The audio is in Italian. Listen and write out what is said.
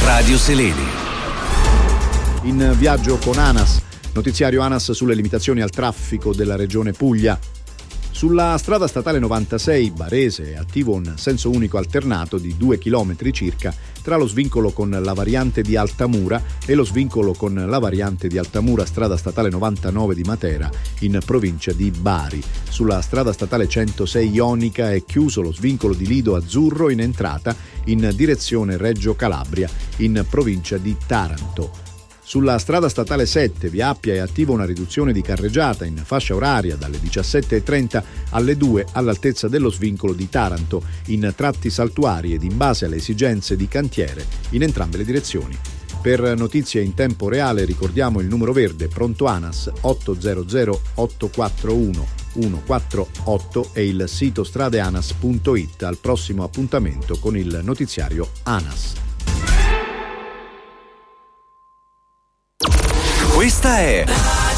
Radio Seleni. In viaggio con ANAS, notiziario ANAS sulle limitazioni al traffico della regione Puglia. Sulla strada statale 96 Barese è attivo un senso unico alternato di 2 km circa tra lo svincolo con la variante di Altamura e lo svincolo con la variante di Altamura strada statale 99 di Matera in provincia di Bari. Sulla strada statale 106 Ionica è chiuso lo svincolo di Lido Azzurro in entrata in direzione Reggio Calabria in provincia di Taranto. Sulla strada statale 7, via Appia, è attiva una riduzione di carreggiata in fascia oraria dalle 17.30 alle 2 all'altezza dello svincolo di Taranto, in tratti saltuari ed in base alle esigenze di cantiere in entrambe le direzioni. Per notizie in tempo reale ricordiamo il numero verde pronto ANAS 800 841 148 e il sito stradeanas.it. Al prossimo appuntamento con il notiziario ANAS. Questa è